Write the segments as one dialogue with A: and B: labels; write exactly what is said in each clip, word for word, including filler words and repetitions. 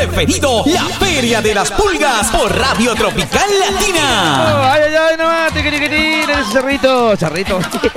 A: Preferido, la Feria de las Pulgas por Radio Tropical Latina.
B: Oh, ay, ay, ay, nomás, te quería que ese cerrito, cerrito.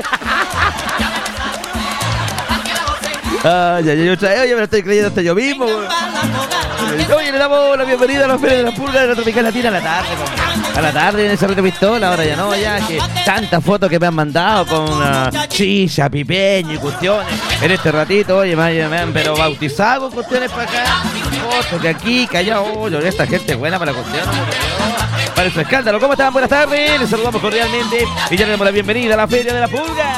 B: Ay, ay, ay, otra vez, oye, me lo estoy creyendo hasta yo mismo. Oye, le damos la bienvenida a la Feria de las Pulgas de la Tropical Latina a la tarde. A la tarde en el Cerrito Pistola, ahora ya no, ya que tantas fotos que me han mandado con uh, chicha, pipeño y cuestiones. En este ratito, oye, me, me han pero bautizado con cuestiones para acá. Fotos que aquí, que allá, oye, esta gente es buena para la cuestión. Para su escándalo, ¿cómo están? Buenas tardes, les saludamos cordialmente y ya le damos la bienvenida a la Feria de la Pulga.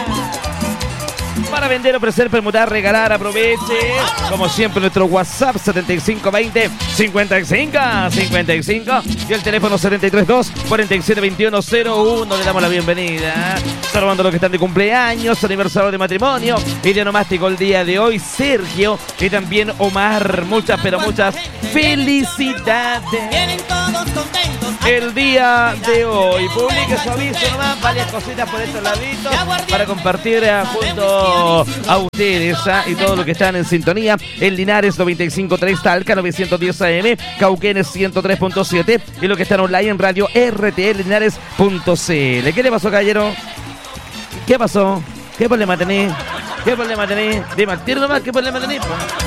B: Para vender, ofrecer, permutar, regalar, aproveche. Como siempre, nuestro WhatsApp setenta y cinco veinte, cincuenta y cinco cincuenta y cinco y el teléfono setenta y tres dos, cuarenta y siete veintiuno cero uno. Le damos la bienvenida. Saludando a los que están de cumpleaños, aniversario de matrimonio y de onomástico el día de hoy, Sergio y también Omar. Muchas, pero muchas felicidades.
C: Vienen todos contentos.
B: El día de hoy, publique su aviso nomás, varias cositas por estos laditos para compartir eh, junto a ustedes eh, y todos los que están en sintonía. En Linares noventa y cinco punto tres, Talca novecientos diez A M, Cauquenes ciento tres punto siete y los que están online en radio R T L Linares punto C L. ¿Qué le pasó, caballero? ¿Qué pasó? ¿Qué problema tenés? ¿Qué problema tenés? Dime al tiro nomás, ¿qué problema tenés?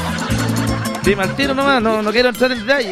B: Dime al tiro nomás, no, no quiero entrar en detalle.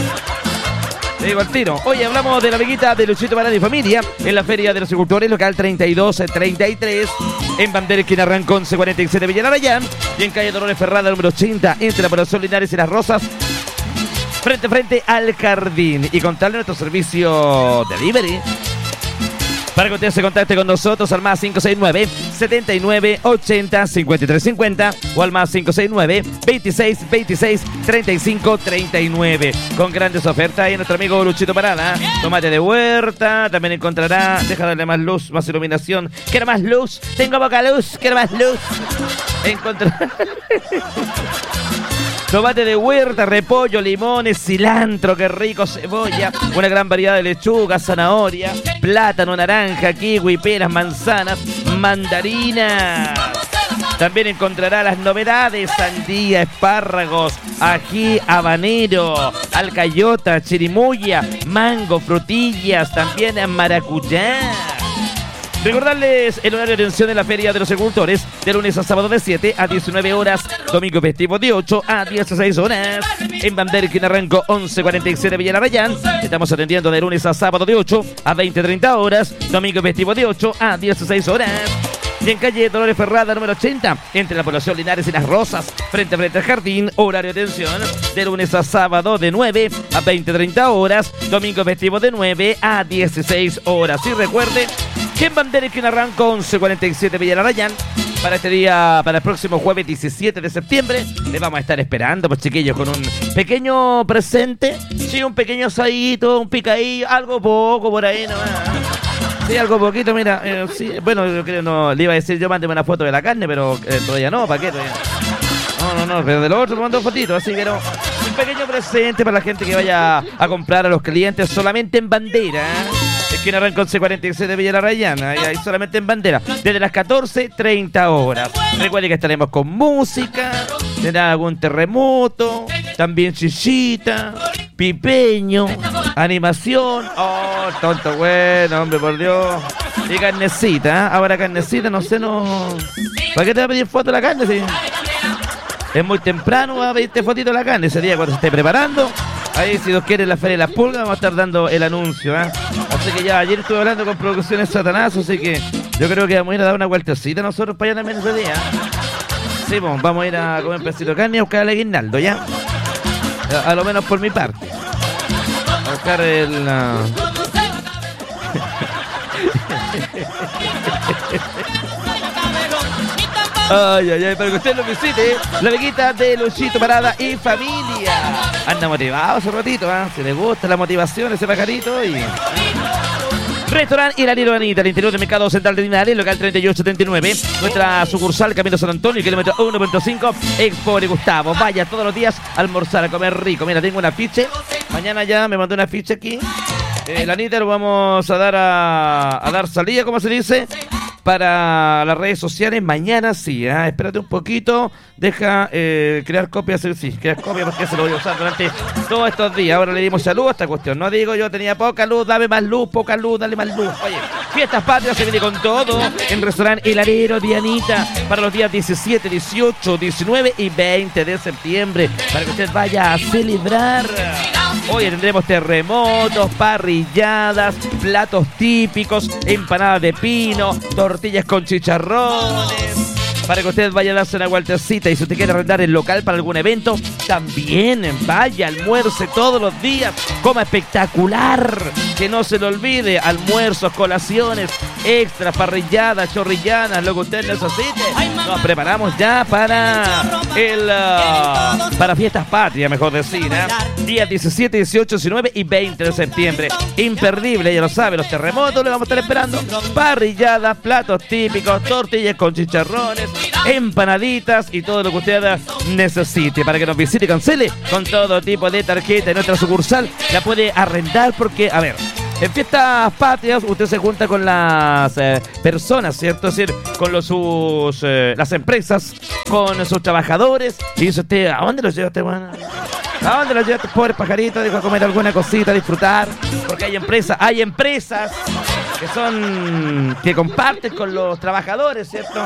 B: Te digo al tiro. Hoy hablamos de la amiguita de Luchito Parada y familia en la Feria de los Agricultores, local treinta y dos treinta y tres, en Bandera, esquina Rancón, C cuarenta y siete, Villa Arayán, y en calle Dolores Ferrada, número ochenta, entre la población Linares y Las Rosas, frente a frente al Jardín. Y contarle nuestro servicio delivery para que usted se contacte con nosotros al más cinco seis nueve, setenta y nueve, ochenta, cincuenta y tres cincuenta o al más cinco seis nueve, veintiséis, veintiséis, treinta y cinco, treinta y nueve. Con grandes ofertas ahí nuestro amigo Luchito Parada. Tomate de huerta, también encontrará, deja darle más luz, más iluminación. Quiero más luz, tengo poca luz, quiero más luz. Encontrará tomate de huerta, repollo, limones, cilantro, qué rico, cebolla, una gran variedad de lechuga, zanahoria, plátano, naranja, kiwi, peras, manzanas, mandarinas. También encontrará las novedades: sandía, espárragos, ají, habanero, alcayota, chirimoya, mango, frutillas, también maracuyá. Recordarles el horario de atención en la Feria de los Agricultores, de lunes a sábado de siete a diecinueve horas, domingo festivo de ocho a dieciséis horas. En Bandera, esquina Ranco, once cuarenta y siete, Villa Arayán. Estamos atendiendo de lunes a sábado de ocho a veinte treinta horas, domingo festivo de ocho a dieciséis horas. Y en calle Dolores Ferrada, número ochenta, entre la población Linares y Las Rosas, frente a frente al Jardín, horario de atención de lunes a sábado de nueve a veinte treinta horas, domingo festivo de nueve a dieciséis horas. Y recuerde que en Bandera, esquina Ranco, once cuarenta y siete, Villa Arayán, para este día, para el próximo jueves diecisiete de septiembre, les vamos a estar esperando, pues chiquillos, con un pequeño presente, sí, un pequeño asadito, un picadillo, algo poco por ahí nomás. Sí, algo poquito, mira, eh, sí, bueno, yo creo, no, le iba a decir yo, mándeme una foto de la carne, pero eh, todavía no, ¿para qué? Todavía? No, no, no, pero de lo otro me mando fotitos, así que no. Un pequeño presente para la gente que vaya a comprar a los clientes solamente en Bandera, ¿eh? Esquina Rancón, C cuarenta y siete, Villa Arayana, y ahí solamente en Bandera, desde las catorce treinta horas. Recuerde que estaremos con música, tendrá algún terremoto, también chichita, pipeño, animación. Oh, tonto bueno, hombre, por Dios. Y carnecita, ¿eh? Ahora carnecita, no sé, no... ¿Para qué te va a pedir foto de la carne, sí? Es muy temprano, va a pedirte fotito de la carne ese día cuando se esté preparando. Ahí, si Dios quiere, en la Feria de las Pulgas vamos a estar dando el anuncio, ¿eh? Así que ya, ayer estuve hablando con Producciones Satanás, así que yo creo que vamos a ir a dar una vueltecita nosotros para allá también ese día. Sí, pues, vamos a ir a comer un pedacito de carne y a buscar el aguinaldo, ¿ya? A, a lo menos por mi parte. A buscar el... Uh... Ay, ay, ay, para que usted lo visite, la amiguita de Luchito Parada y familia. Anda motivado ese ratito, ¿eh? Si le gusta la motivación, ese pajarito. Y... Restaurante Hilario Anita, al interior del Mercado Central de Linares, local treinta y ocho setenta y nueve. Nuestra sucursal, Camino San Antonio, kilómetro uno punto cinco, Expo de Gustavo. Vaya todos los días a almorzar, a comer rico. Mira, tengo un afiche. Mañana ya me mandó un afiche aquí. Eh, la Anita lo vamos a dar a, a dar salida, ¿cómo se dice? para las redes sociales. Mañana sí, ¿eh? Espérate un poquito. Deja eh, crear copias. Sí, crear copias porque se lo voy a usar durante todos estos días. Ahora le dimos salud a esta cuestión. No digo yo tenía poca luz, dame más luz, poca luz, dale más luz. Oye, Fiestas Patrias se viene con todo en Restaurante El Alero Dianita para los días diecisiete, dieciocho, diecinueve y veinte de septiembre para que usted vaya a celebrar. Hoy tendremos terremotos, parrilladas, platos típicos, empanadas de pino, tortillas con chicharrones, para que usted vaya a darse una vueltecita. Y si usted quiere arrendar el local para algún evento, también vaya, almuerce todos los días, coma espectacular, que no se le olvide, almuerzos, colaciones, extras, parrilladas, chorrillanas, lo que usted necesite. Nos preparamos ya para el uh, para Fiestas Patrias, mejor decir, ¿eh? Días diecisiete, dieciocho, diecinueve y veinte de septiembre. Imperdible, ya lo sabe, los terremotos le vamos a estar esperando. Parrilladas, platos típicos, tortillas con chicharrones, empanaditas y todo lo que usted necesite para que nos visite y cancele con todo tipo de tarjeta. En nuestra sucursal la puede arrendar porque, a ver, en Fiestas Patrias usted se junta con las eh, personas, ¿cierto? Es decir, con los, sus, eh, las empresas, con sus trabajadores. Y dice usted, ¿a dónde los llevaste, bueno? ¿A dónde los llevaste, pobre pajarito? Dijo, a comer alguna cosita, a disfrutar. Porque hay empresas, hay empresas que son, que comparten con los trabajadores, ¿cierto?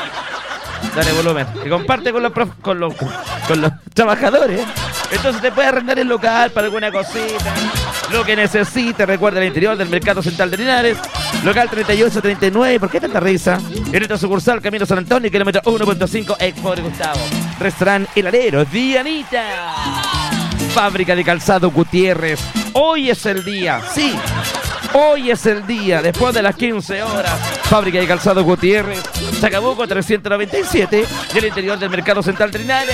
B: Dale volumen. Que comparte con los, prof, con los con los trabajadores. Entonces te puede arrendar el local para alguna cosita, lo que necesite. Recuerda, el interior del Mercado Central de Linares, local treinta y ocho treinta y nueve. ¿Por qué tanta risa? En nuestra sucursal, Camino San Antonio, kilómetro uno punto cinco, Expo de Gustavo. Restaurante El Alero Dianita. Fábrica de Calzado Gutiérrez. Hoy es el día, sí. Hoy es el día, después de las quince horas. Fábrica de Calzado Gutiérrez, Chacabuco trescientos noventa y siete, y el interior del Mercado Central de Linares.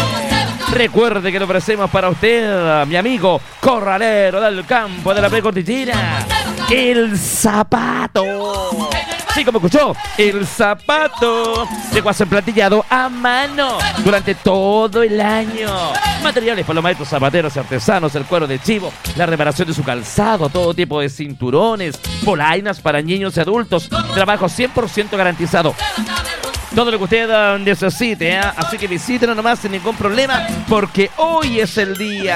B: Recuerde que lo ofrecemos para usted, mi amigo corralero del campo de la precordillera, El Zapato. Sí, como escuchó, El Zapato de guaso emplatillado a mano durante todo el año. Materiales para los maestros zapateros y artesanos, el cuero de chivo, la reparación de su calzado, todo tipo de cinturones, polainas para niños y adultos, trabajo cien por ciento garantizado. Todo lo que usted uh, necesite, ¿eh? Así que visítenos nomás sin ningún problema, porque hoy es el día.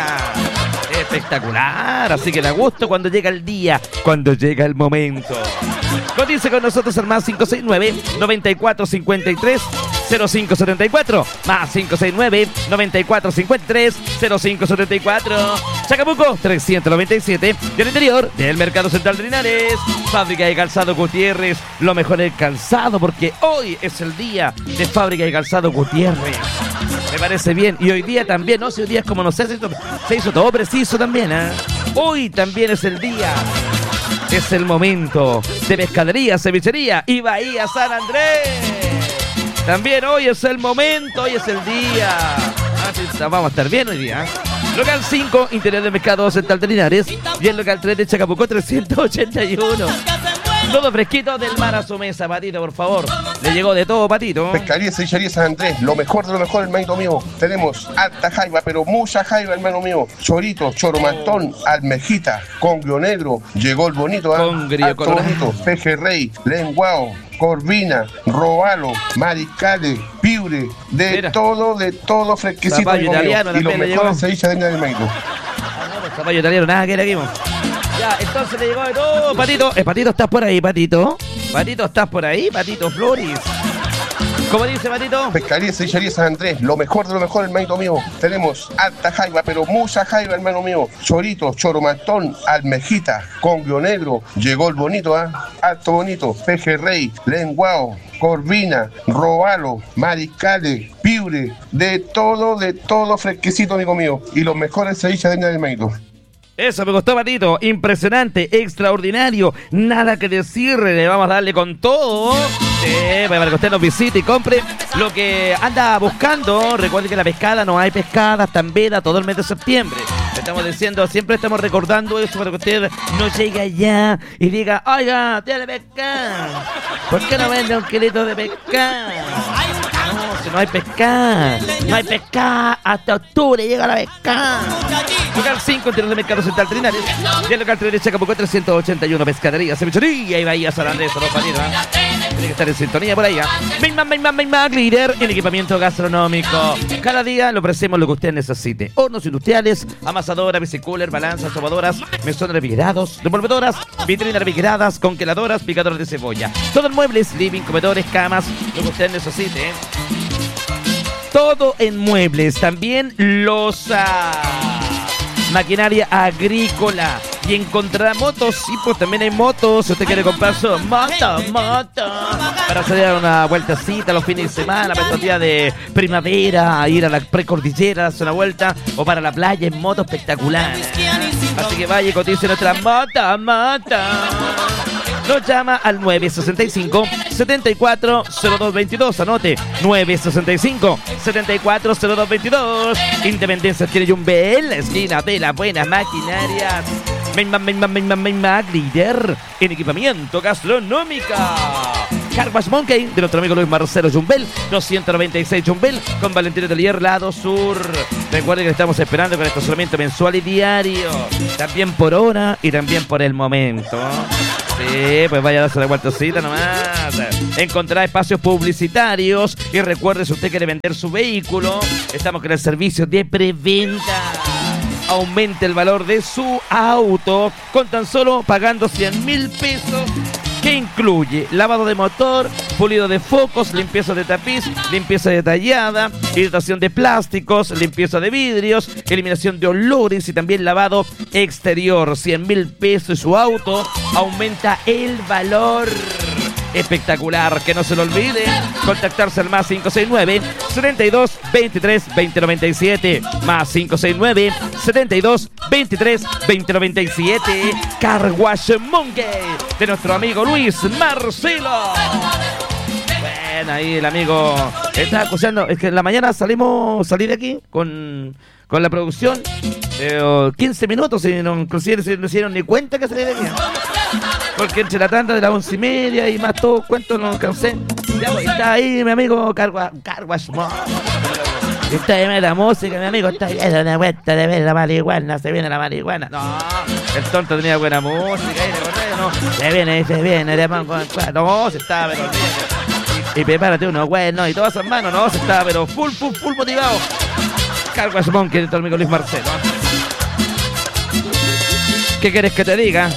B: Espectacular, así que da gusto cuando llega el día, cuando llega el momento. Cotice con nosotros al más cinco seis nueve, noventa y cuatro cincuenta y tres, cero cinco setenta y cuatro, más cinco seis nueve, noventa y cuatro cincuenta y tres, cero cinco setenta y cuatro. Chacabuco trescientos noventa y siete, del interior del Mercado Central de Linares. Fábrica de Calzado Gutiérrez, lo mejor del calzado, porque hoy es el día de Fábrica de Calzado Gutiérrez. Me parece bien. Y hoy día también, no sé, hoy día es como, no sé, se hizo, se hizo todo preciso también, ¿eh? Hoy también es el día. Es el momento de Pescadería, Cevichería y Bahía San Andrés. También hoy es el momento, hoy es el día. Ah, sí, vamos a estar bien hoy día. Local cinco, interior del Mercado Central de Linares. Y el local tres de Chacabuco trescientos ochenta y uno. Todo fresquito del mar a su mesa, Patito, por favor. Le llegó de todo, Patito.
D: Pescadería, Cevichería San Andrés, lo mejor de lo mejor, hermanito mío. Tenemos alta jaiba, pero mucha jaiba, hermano mío. Chorito, choromantón, almejita, congrio negro. Llegó el bonito, ¿eh?
B: Congrio
D: bonito, pejerrey, lenguao, corvina, robalo, mariscales, piure, de
B: Mira.
D: todo, de todo fresquecito.
B: Zapallo italiano,
D: y lo
B: también le
D: mejor
B: llegó.
D: es ceviche de hermanito.
B: Zapallo italiano, nada que le aquí. Ya, entonces le llegó de todo, Patito. Eh, Patito, ¿estás por ahí, Patito? Patito, ¿estás por ahí, Patito Flores? ¿Cómo dice, Patito?
D: Pescadería, Cevichería San Andrés, lo mejor de lo mejor, hermanito mío. Tenemos alta jaiba, pero mucha jaiba, hermano mío. Chorito, choromantón, almejita, congrio negro. Llegó el bonito, ¿eh? Alto bonito, pejerrey, lenguao, corvina, robalo, mariscales, piure, de todo, de todo fresquecito, amigo mío. Y los mejores ceviches de hermanito.
B: Eso me gustó, Patito. Impresionante, extraordinario. Nada que decir. Le vamos a darle con todo. Sí, para que usted nos visite y compre lo que anda buscando. Recuerde que la pescada, no hay pescada, está en veda todo el mes de septiembre. Estamos diciendo, siempre estamos recordando eso para que usted no llegue allá y diga, oiga, tiene pescada. ¿Por qué no vende un kilito de pescada? No, si no hay pescada. No hay pescada. Hasta octubre llega la pescada. Local cinco, interior de Mercado Central Trinares. Y el local tres de Chacabuco trescientos ochenta y uno, Pescadería, Cevichería y Bahía San Andrés, los palitos, ¿eh? Tiene que estar en sintonía por ahí, ¿eh? Misma, misma, misma, líder en equipamiento gastronómico. Cada día le ofrecemos lo que usted necesite. Hornos industriales, amasadoras, bicicooler, balanzas, sobadoras, mesones refrigerados, devolvedoras, vitrinas refrigeradas, congeladoras, picadoras de cebolla. Todo en muebles, living, comedores, camas, lo que usted necesite, ¿eh? Todo en muebles, también loza, maquinaria agrícola. Y encontrará motos, sí, pues también hay motos. Si usted quiere comprar su moto, moto, para salir a una vueltecita los fines de semana, para estos días de primavera, a ir a la precordillera, hacer una vuelta, o para la playa en moto espectacular. Así que vaya y cotice nuestra moto, moto. Nos llama al nueve sesenta y cinco, setenta y cuatro, cero dos veintidós. Anote, nueve sesenta y cinco, setenta y cuatro, cero dos veintidós. Independencia tiene Yumbel, la esquina de las buenas maquinarias. Misma, misma, misma, misma, líder en equipamiento gastronómica. Car Wash Monkey, de nuestro amigo Luis Marcelo Yumbel, doscientos noventa y seis Yumbel, con Valentín Telier, lado sur. Recuerden que estamos esperando con estacionamiento mensual y diario, también por hora y también por el momento. Sí, pues vaya a darse la vueltecita nomás. Encontrará espacios publicitarios. Y recuerde, si usted quiere vender su vehículo, estamos con el servicio de preventa. Aumente el valor de su auto con tan solo pagando cien mil pesos, que incluye lavado de motor, pulido de focos, limpieza de tapiz, limpieza detallada, hidratación de plásticos, limpieza de vidrios, eliminación de olores y también lavado exterior. cien mil pesos y su auto aumenta el valor. Espectacular, que no se lo olvide. Contactarse al más cinco seis nueve, setenta y dos, veintitrés, veinte noventa y siete. Más cinco seis nueve, setenta y dos, veintitrés, veinte noventa y siete. Car Wash Monkey, de nuestro amigo Luis Marcelo. Bueno, ahí el amigo está escuchando. Es que en la mañana salimos, salí de aquí con, con la producción. Eh, quince minutos y no, inclusive no se dieron ni cuenta que salí de aquí. Porque entre la tanda de las once y media y más todo cuento no alcancé. Ya pues, está ahí mi amigo Carwa, Carwash Monkey. Está de la música, mi amigo. Está viendo una vuelta de ver la marihuana. Se viene la marihuana. No, el tonto tenía buena música. Ahí de correo, no. Se viene, se viene. Le pongo en cuatro. No, se estaba, pero y, y prepárate uno, bueno. Y todas esas manos, no, se estaba, pero full, full, full motivado. Carwash Monkey, de tu amigo Luis Marcelo. ¿Qué quieres que te diga?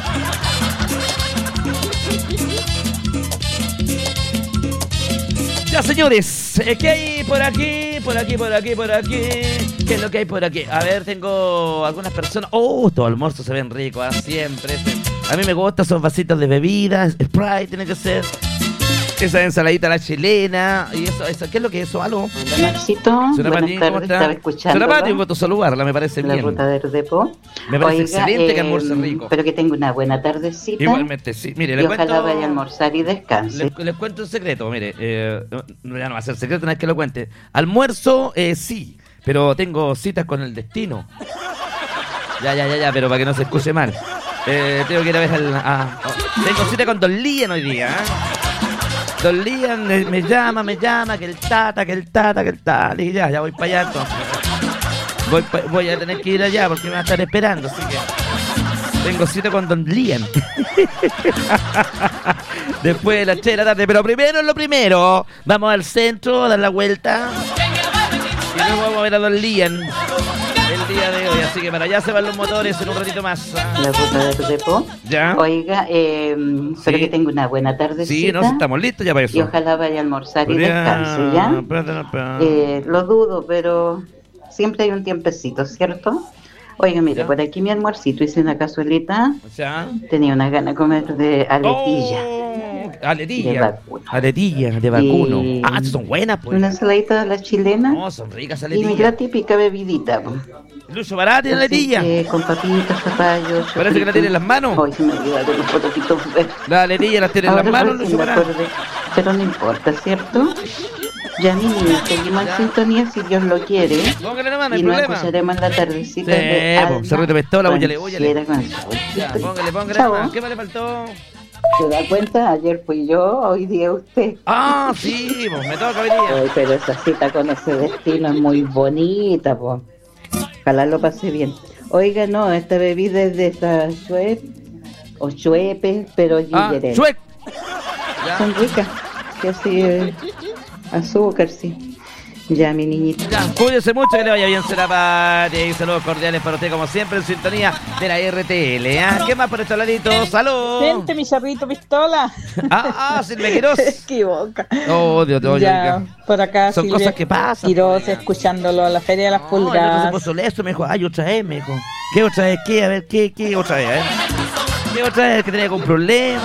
B: Ya, señores, ¿qué hay por aquí? Por aquí, por aquí, por aquí. ¿Qué es lo que hay por aquí? A ver, tengo algunas personas. Oh, estos almuerzos se ven ricos, ¿eh? Siempre. A mí me gustan esos vasitos de bebidas. Sprite tiene que ser. Esa ensaladita a la chilena. Y eso, eso, ¿qué es lo que es eso? ¿Algo?
E: Marcito, buenas tardes, estaba escuchando.
B: Señora Pati, un gusto saludarla, me parece
E: la
B: bien.
E: La ruta del depo.
B: Me parece
E: Oiga,
B: excelente
E: eh,
B: que almuerce rico.
E: Pero que tenga una buena tardecita.
B: Igualmente, sí. Mire, le
E: y
B: cuento,
E: ojalá vaya a almorzar y descanse.
B: Les, les cuento un secreto, mire. Eh, no, ya no va a ser secreto una vez que lo cuente. Almuerzo, eh, sí, pero tengo citas con el destino. Ya, ya, ya, ya, pero para que no se escuche mal. Eh, tengo que ir a ver al... A, a, tengo cita con Don Lian hoy día, ¿eh? Don Lian me, me llama, me llama, que el tata, que el tata, que el tata. Y ya, ya voy para allá entonces. Voy, pa, voy a tener que ir allá porque me va a estar esperando, así que... Tengo cita con Don Lian. Después de las tres de la tarde. Pero primero es lo primero. Vamos al centro a dar la vuelta. Y luego vamos a ver a Don Lian el día de hoy. Así que para allá se van los motores en un ratito más.
E: La ruta del depo.
B: Ya.
E: Oiga, eh, sí. Espero que tenga una buena tardecita.
B: Sí, no, estamos listos ya para eso.
E: Y ojalá vaya a almorzar y
B: ya,
E: descanse, ¿ya?
B: Espérate, espérate.
E: Eh, lo dudo, pero siempre hay un tiempecito, ¿cierto? Oiga, mire, ¿ya? Por aquí mi almuercito hice una cazuelita. ¿Ya? Tenía unas ganas de comer de aletilla.
B: Oh, aletilla.
E: De vacuno.
B: Aletilla de vacuno. Y... Ah, son buenas, pues.
E: Una ensaladita de la chilena.
B: No, son ricas aletillas.
E: Y mi la típica bebidita.
B: Lucho Barata y aletilla.
E: Eh, con papitas, zapallos.
B: Parece que la tiene en las manos.
E: Hoy se me olvidaron los pototitos.
B: La aletilla la tiene en las manos, Lucho Barata.
E: Pero no importa, ¿cierto? Ya, mi niña, seguimos en sintonía si Dios lo quiere.
B: Póngale la mano,
E: y
B: hay
E: nos
B: problema.
E: escucharemos en la tardecita.
B: Sí,
E: de
B: pues, cerrito pistola, búyale, búyale.
E: Con
B: ya, póngale, póngale.
E: Chao.
B: ¿Qué más le faltó?
E: ¿Se da cuenta? Ayer fui yo, hoy día usted.
B: Ah, sí, pues me toca hoy día.
E: Ay, pero esa cita con ese destino es muy bonita, pues. Ojalá lo pase bien. Oiga, no, esta bebida es de esta Schweppes o Schweppes, pero ginger ale.
B: Ah, Schweppes.
E: Son ricas, que así eh, azúcar, sí. Ya, mi niñita.
B: Ya, cuídese mucho, que le vaya bien, será para y saludos cordiales para usted, como siempre, en sintonía de la R T L. ¿eh? ¿Qué más por este ladito? ¡Salud!
F: Siente mi charrito pistola.
B: Ah, ah, Silvia Quiroz.
F: Se equivoca.
B: Oh, Dios, Dios,
F: ya,
B: Dios.
F: por acá
B: Son
F: Silvia
B: cosas que pasan.
F: Quiroz, escuchándolo a la Feria de las
B: No,
F: Pulgas.
B: se puso leso, me dijo, ay, otra vez, me dijo. ¿Qué otra vez? ¿Qué? A ver, ¿qué? ¿Qué otra vez? A ver. ¿Qué otra vez? ¿Que tenía algún problema?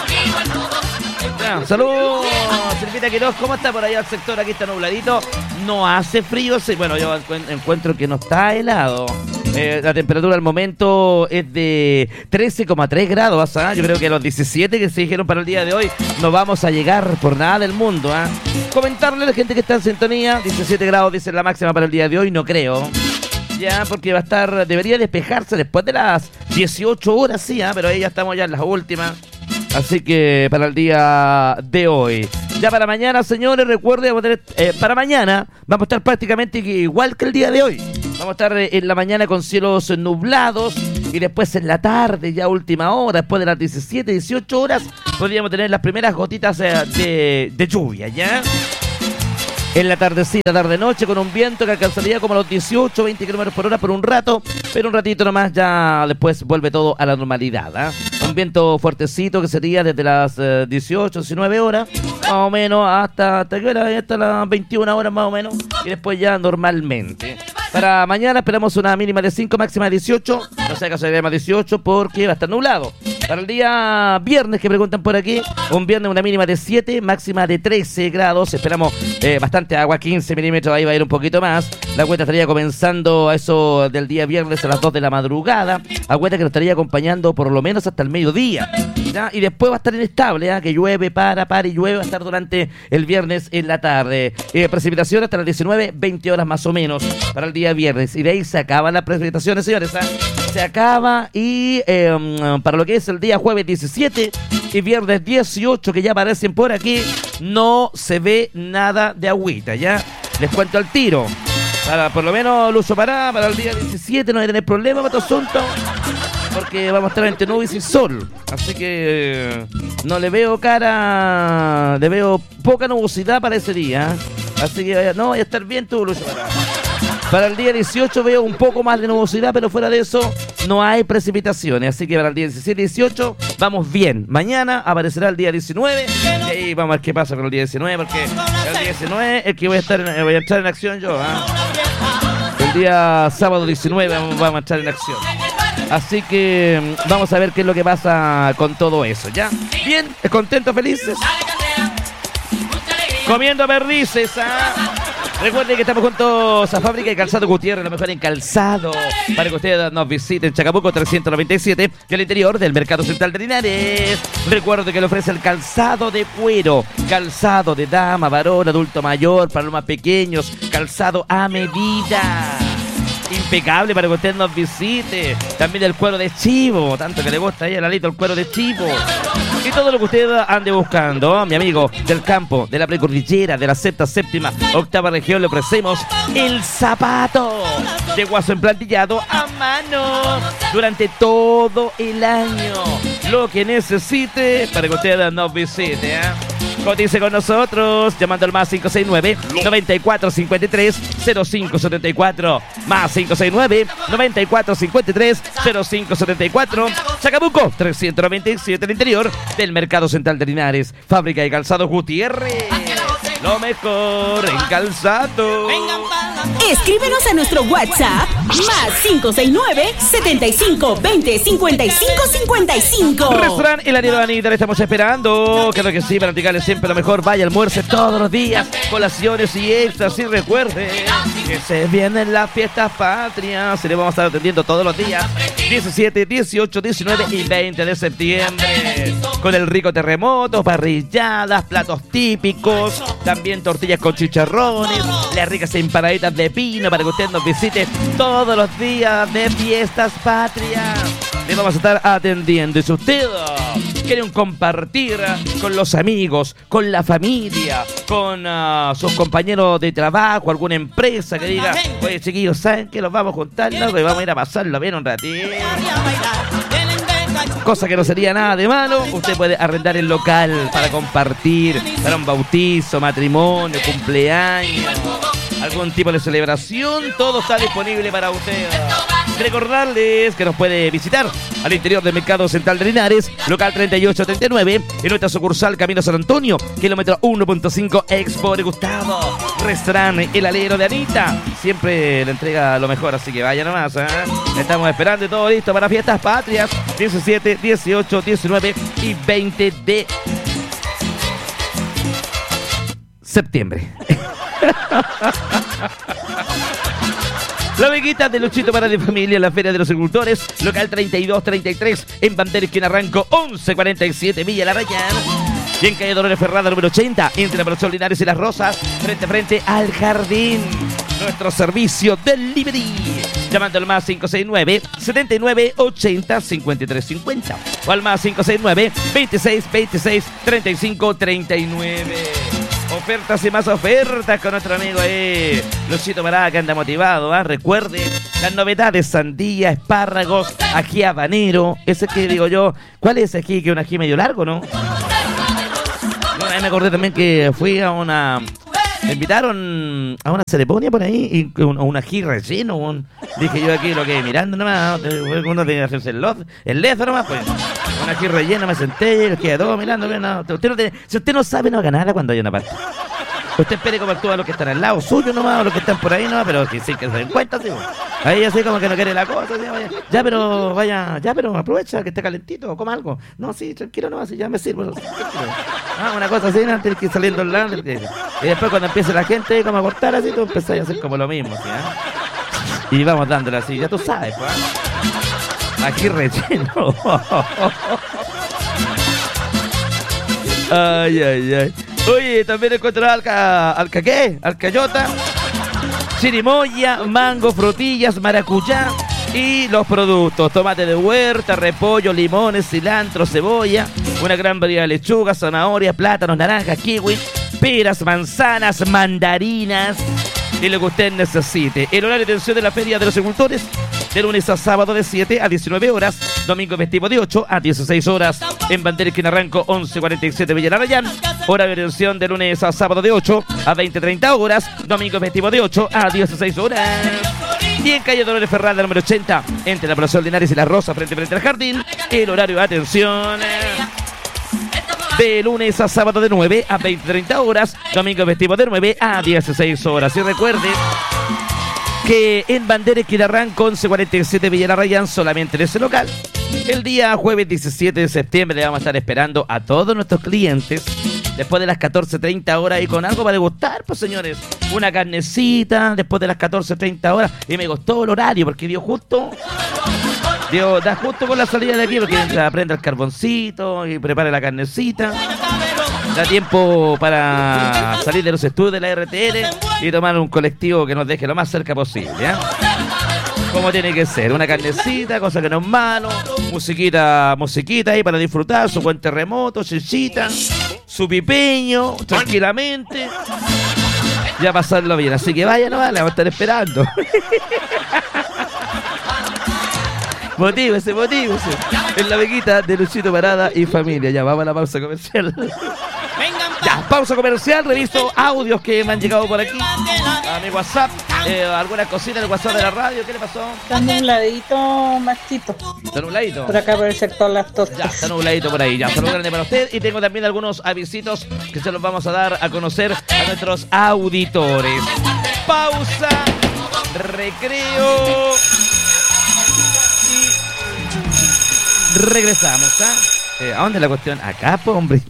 B: Ya, saludos, Silvita Quiroz, ¿cómo está por allá el sector? Aquí está nubladito, no hace frío, sí, bueno, yo encuentro que no está helado. Eh, la temperatura al momento es de trece coma tres grados, ¿ah? Yo creo que los diecisiete que se dijeron para el día de hoy no vamos a llegar por nada del mundo. ¿ah? Comentarle a la gente que está en sintonía, diecisiete grados dice la máxima para el día de hoy, no creo. Ya, porque va a estar, debería despejarse después de las dieciocho horas, sí, ¿ah? Pero ahí ya estamos ya en las últimas. Así que para el día de hoy. Ya para mañana, señores, recuerden, vamos a tener, eh, para mañana vamos a estar prácticamente igual que el día de hoy. Vamos a estar eh, en la mañana con cielos nublados y después en la tarde, ya última hora, después de las diecisiete, dieciocho horas, podríamos tener las primeras gotitas eh, de, de lluvia, ¿ya? En la tardecita, tarde-noche, con un viento que alcanzaría como los dieciocho, veinte kilómetros por hora por un rato, pero un ratito nomás ya después vuelve todo a la normalidad. ¿eh? Un viento fuertecito que sería desde las eh, dieciocho, diecinueve horas, más o menos, hasta, hasta, ¿qué hora? Hasta las veintiuna horas más o menos, y después ya normalmente. Para mañana esperamos una mínima de cinco, máxima de dieciocho, no sé acaso sería más dieciocho porque va a estar nublado. Para el día viernes, que preguntan por aquí, un viernes una mínima de siete, máxima de trece grados, esperamos eh, bastante agua, quince milímetros, ahí va a ir un poquito más. La cuenta estaría comenzando a eso del día viernes a las dos de la madrugada, a cuenta que nos estaría acompañando por lo menos hasta el mediodía, ¿ya? Y después va a estar inestable, ¿eh? Que llueve, para, para y llueve, va a estar durante el viernes en la tarde. Eh, precipitación hasta las diecinueve, veinte horas más o menos para el día viernes, y de ahí se acaban las precipitaciones, señores, ¿eh? Se acaba y eh, para lo que es el día jueves diecisiete y viernes dieciocho, que ya aparecen por aquí, no se ve nada de agüita, ¿ya? Les cuento al tiro. Para, por lo menos, Lucho Pará, para el día diecisiete no hay que tener problema para este asunto, porque vamos a estar entre nubes y sol. Así que eh, no le veo cara, le veo poca nubosidad para ese día. Así que no, vaya a estar bien tú, Lucho Pará. Para el día dieciocho veo un poco más de nubosidad, pero fuera de eso no hay precipitaciones. Así que para el día diecisiete y dieciocho vamos bien. Mañana aparecerá el día diecinueve y ahí vamos a ver qué pasa con el día diecinueve, porque el día diecinueve es que voy a estar en, voy a entrar en acción yo. ¿eh? El día sábado diecinueve vamos, vamos a entrar en acción. Así que vamos a ver qué es lo que pasa con todo eso, ¿ya? Bien, contentos, felices. Comiendo perdices, ¿ah? Recuerden que estamos juntos a Fábrica de Calzado Gutiérrez, lo mejor en calzado, para que ustedes nos visiten. Chacabuco trescientos noventa y siete, y al interior del Mercado Central de Linares. Recuerden que le ofrece el calzado de cuero, calzado de dama, varón, adulto mayor, para los más pequeños, calzado a medida. Impecable para que usted nos visite. También el cuero de chivo, tanto que le gusta a ella, Lalito, el cuero de chivo. Y todo lo que usted ande buscando, mi amigo del campo, de la precordillera, de la sexta, séptima, octava región, le ofrecemos el zapato de guaso emplantillado a mano durante todo el año. Lo que necesite para que usted nos visite, ¿eh? Cotice con nosotros llamando al más cinco seis nueve, noventa y cuatro cincuenta y tres, cero cinco setenta y cuatro, más cinco seis nueve, noventa y cuatro cincuenta y tres, cero cinco setenta y cuatro. Chacabuco trescientos noventa y siete, el interior del Mercado Central de Linares. Fábrica de Calzado Gutiérrez, lo mejor en calzado.
G: Escríbenos a nuestro WhatsApp más cinco seis nueve, setenta y cinco, veinte, cincuenta y cinco, cincuenta y cinco.
B: Restaurante El Anillo de Anita, le estamos esperando. Creo que sí, para practicarle siempre lo mejor. Vaya, almuerce todos los días, colaciones y extras. Y recuerde que se vienen las fiestas patrias. Se le vamos a estar atendiendo todos los días, diecisiete, dieciocho, diecinueve y veinte de septiembre. Con el rico terremoto, parrilladas, platos típicos, también tortillas con chicharrones, las ricas empanaditas de pino para que usted nos visite todos los días de fiestas patrias. Le vamos a estar atendiendo. Y si usted quieren compartir con los amigos, con la familia, con uh, sus compañeros de trabajo, alguna empresa que diga, oye chiquillos, ¿saben qué? Los vamos a juntar, loco, y vamos a ir a pasarlo bien un ratito. Cosa que no sería nada de malo. Usted puede arrendar el local para compartir, para un bautizo, matrimonio, cumpleaños, algún tipo de celebración. Todo está disponible para usted. Recordarles que nos puede visitar al interior del Mercado Central de Linares, local treinta y ocho treinta y nueve, en nuestra sucursal Camino San Antonio, kilómetro uno punto cinco, Expo de Gustavo. Restaurante El Alero de Anita, siempre le entrega lo mejor, así que vaya nomás, ¿eh? Estamos esperando y todo listo para fiestas patrias, diecisiete, dieciocho, diecinueve y veinte de septiembre. La Veguita de Luchito para de Familia en la Feria de los Agricultores, local treinta y dos treinta y tres, en Bandera Esquina Arranco, once cuarenta y siete, Villa La Rayán. Y en calle Dolores Ferrada, número ochenta, entre la Profesor Linares y Las Rosas, frente a frente al Jardín. Nuestro servicio delivery, llamando al más cinco seis nueve, setenta y nueve, ochenta, cincuenta y tres cincuenta o al más cinco seis nueve, veintiséis, veintiséis, treinta y cinco, treinta y nueve. Ofertas y más ofertas con nuestro amigo eh, Luchito Parada, que anda motivado, ¿eh? Recuerde las novedades: sandía, espárragos, ají habanero. Ese que digo yo, ¿cuál es ají? Que es un ají medio largo, ¿no? Bueno, ahí me acordé también que fui a una... Me invitaron a una ceremonia por ahí y un, un ají relleno. Un, dije yo aquí lo que mirando nomás, uno tiene que hacerse el, loz, el lezo nomás, pues. Un ají relleno, me senté, quedó mirando. No, usted no tiene, si usted no sabe, no haga nada cuando hay una parte. Usted espere como actúa los que están al lado suyo nomás, o los que están por ahí nomás, pero que sí, que se den cuenta, sí. Ahí así como que no quiere la cosa, sí, vaya. Ya, pero vaya, ya, pero aprovecha que esté calentito, coma algo. No, sí, tranquilo nomás, sí, ya me sirvo. Ah, una cosa así, no, tiene que ir saliendo al lado. Y después cuando empiece la gente como a cortar así, tú empezás a hacer como lo mismo, ¿sí? ¿Eh? Y vamos dándole así, ya tú sabes, pues. Aquí relleno. Ay, ay, ay. Oye, también encontré alca, alca ¿qué? Alcayota, chirimoya, mango, frutillas, maracuyá y los productos: tomate de huerta, repollo, limones, cilantro, cebolla, una gran variedad de lechugas, zanahorias, plátanos, naranjas, kiwi, peras, manzanas, mandarinas y lo que usted necesite. El horario de atención de la Feria de los Agricultores, de lunes a sábado de siete a diecinueve horas, domingo festivo de ocho a dieciséis horas, en Bandera Esquina Arranco, once cuarenta y siete, Villa La Rayán. Horario de atención de lunes a sábado de ocho a veinte treinta horas, domingo festivo de ocho a dieciséis horas. Y en calle Dolores Ferrada, número ochenta, entre la Profesor Linares y Las Rosas, frente, frente al Jardín, el horario de atención de lunes a sábado de nueve a veinte treinta horas, domingo festivo de nueve a dieciséis horas. Y recuerde que en Bandera Esquina Arranco, once cuarenta y siete, Villa La Rayán, solamente en ese local. El día jueves diecisiete de septiembre le vamos a estar esperando a todos nuestros clientes después de las catorce treinta horas y con algo para degustar, pues señores. Una carnecita después de las catorce treinta horas. Y me gustó el horario porque dio justo... Dio, da justo con la salida de aquí porque entra, prende el carboncito y prepara la carnecita. Da tiempo para salir de los estudios de la R T L y tomar un colectivo que nos deje lo más cerca posible, ¿eh? Como tiene que ser, una carnecita, cosa que no es malo, musiquita, musiquita ahí para disfrutar, su buen terremoto, chichita, su pipeño, tranquilamente, ya pasarlo bien. Así que vaya nomás, la vamos a estar esperando. Motívese, motívese. En la Veguita de Luchito Parada y familia. Ya vamos a la pausa comercial. Ya, pausa comercial. Reviso audios que me han llegado por aquí a mi WhatsApp. Eh, algunas cositas del WhatsApp de la radio. ¿Qué le pasó?
F: Está nubladito, Maxito.
B: ¿Está nubladito?
F: Por acá por el sector Las Tostas.
B: Ya, está nubladito por ahí. Ya, saludos grande para usted. Y tengo también algunos avisitos que se los vamos a dar a conocer a nuestros auditores. Pausa. Recreo. Regresamos, ¿ah? Eh, ¿A dónde es la cuestión? Acá, po, hombre.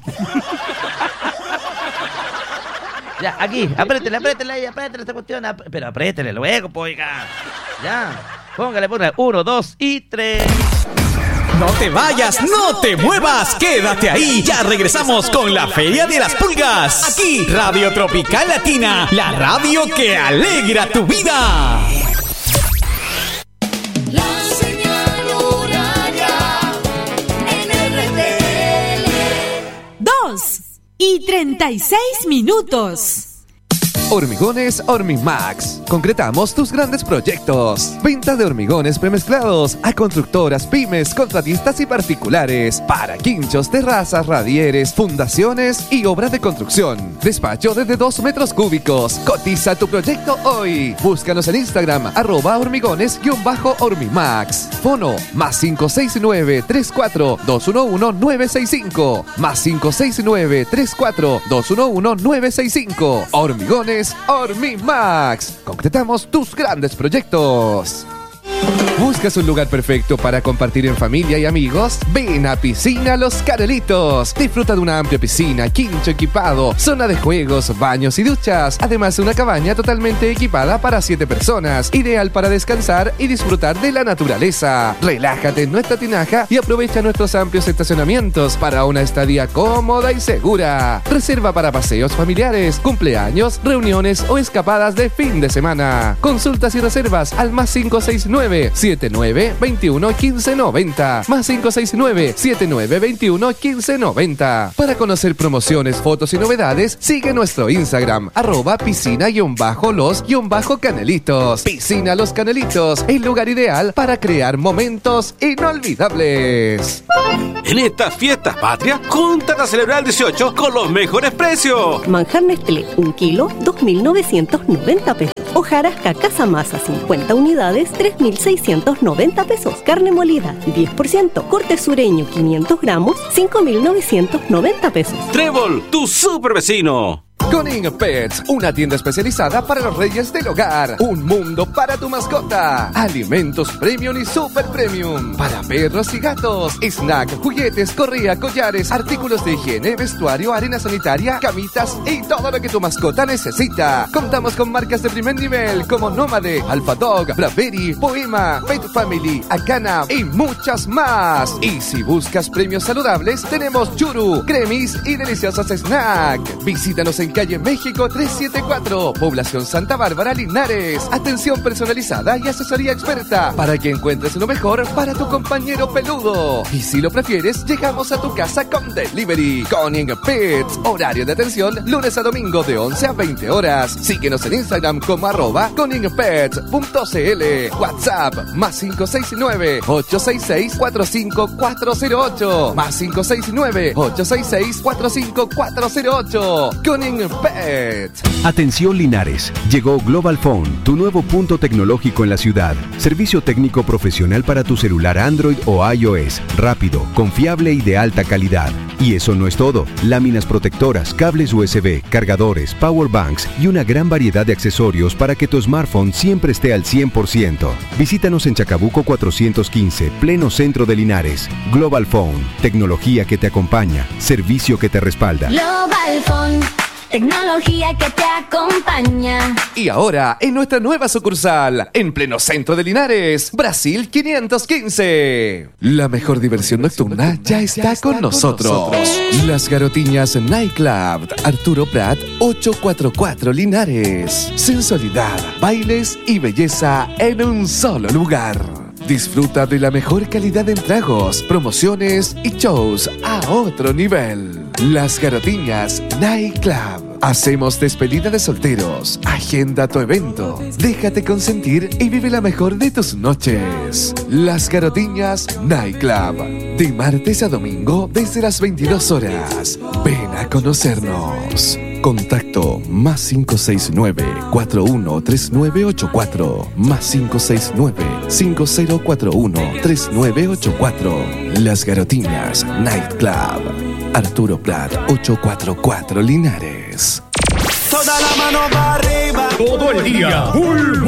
B: Ya, aquí, apriétele, apriétele ahí, apriétele esta cuestión. ap- Pero apriétele luego, po, oiga. Ya, póngale, póngale. Uno, dos y tres.
A: No te vayas, no te muevas, quédate ahí. Ya regresamos con la Feria de las Pulgas. Aquí, Radio Tropical Latina, la radio que alegra tu vida.
C: La señal horaria en R T L.
G: treinta y seis minutos.
H: Hormigones Hormimax. Concretamos tus grandes proyectos. Venta de hormigones premezclados a constructoras, pymes, contratistas y particulares. Para quinchos, terrazas, radieres, fundaciones y obras de construcción. Despacho desde dos metros cúbicos. Cotiza tu proyecto hoy. Búscanos en Instagram, arroba hormigones-hormimax. Fono, más cinco seis nueve, tres cuatro, dos uno uno, nueve seis cinco. Más cinco seis nueve, tres cuatro, dos uno uno, nueve seis cinco. Hormigones Hormimax. Concretamos tus grandes proyectos. ¿Buscas un lugar perfecto para compartir en familia y amigos? Ven a Piscina Los Canelitos. Disfruta de una amplia piscina, quincho equipado, zona de juegos, baños y duchas. Además, una cabaña totalmente equipada para siete personas, ideal para descansar y disfrutar de la naturaleza. Relájate en nuestra tinaja y aprovecha nuestros amplios estacionamientos para una estadía cómoda y segura. Reserva para paseos familiares, cumpleaños, reuniones o escapadas de fin de semana. Consultas y reservas al más cinco seis nueve, siete nueve dos uno, uno cinco nueve cero. Más cinco seis nueve, siete nueve dos uno, uno cinco nueve cero. Para conocer promociones, fotos y novedades, sigue nuestro Instagram, arroba piscina-los-canelitos. Piscina Los Canelitos, el lugar ideal para crear momentos inolvidables.
I: En estas fiestas patrias, júntate a celebrar el dieciocho con los mejores precios.
J: Manjar Nestlé, un kilo, dos mil novecientos noventa pesos. Hojarasca Casa Masa, cincuenta unidades, tres mil seiscientos noventa pesos. Carne molida, diez por ciento. Corte sureño, quinientos gramos, cinco mil novecientos noventa pesos.
I: Trébol, tu super vecino.
H: Koning Pets, una tienda especializada para los reyes del hogar. Un mundo para tu mascota. Alimentos premium y super premium para perros y gatos. Snack, juguetes, correa, collares, artículos de higiene, vestuario, arena sanitaria, camitas y todo lo que tu mascota necesita. Contamos con marcas de primer nivel como Nómade, Alpha Dog, Braveri, Poema, Pet Family, Acana y muchas más. Y si buscas premios saludables, tenemos Churu, Cremis y deliciosos snack. Visítanos en calle México trescientos setenta y cuatro, población Santa Bárbara, Linares. Atención personalizada y asesoría experta para que encuentres lo mejor para tu compañero peludo. Y si lo prefieres, llegamos a tu casa con delivery. Koning Pets, horario de atención lunes a domingo de once a veinte horas. Síguenos en Instagram como arroba koningpets punto cl. WhatsApp más cinco seis nueve, ocho seis seis, cuatro cinco cuatro cero ocho. Más cinco seis nueve, ocho seis seis, cuatro cinco cuatro cero ocho. Koning Pets.
K: Atención Linares, llegó Global Phone, tu nuevo punto tecnológico en la ciudad. Servicio técnico profesional para tu celular Android o iOS, rápido, confiable y de alta calidad. Y eso no es todo, láminas protectoras, cables U S B, cargadores, power banks y una gran variedad de accesorios para que tu smartphone siempre esté al cien por ciento. Visítanos en Chacabuco cuatrocientos quince, pleno centro de Linares. Global Phone, tecnología que te acompaña, servicio que te respalda.
L: Global Phone, tecnología que te acompaña.
H: Y ahora, en nuestra nueva sucursal, en pleno centro de Linares, Brasil quinientos quince. La mejor diversión nocturna ya está con nosotros. Las Garotiñas Nightclub, Arturo Prat, ochocientos cuarenta y cuatro Linares. Sensualidad, bailes y belleza en un solo lugar. Disfruta de la mejor calidad en tragos, promociones y shows a otro nivel. Las Garotiñas Nightclub. Hacemos despedida de solteros. Agenda tu evento. Déjate consentir y vive la mejor de tus noches. Las Garotiñas Nightclub. De martes a domingo desde las veintidós horas. Ven a conocernos. Contacto más cinco seis nueve, cuatro uno tres nueve ocho cuatro. Más cinco seis nueve, cinco cero cuatro uno, tres nueve ocho cuatro. Las Garotiñas Nightclub. Arturo Prat, ochocientos cuarenta y cuatro Linares.
M: Toda la mano para arriba.
A: Todo el día. Full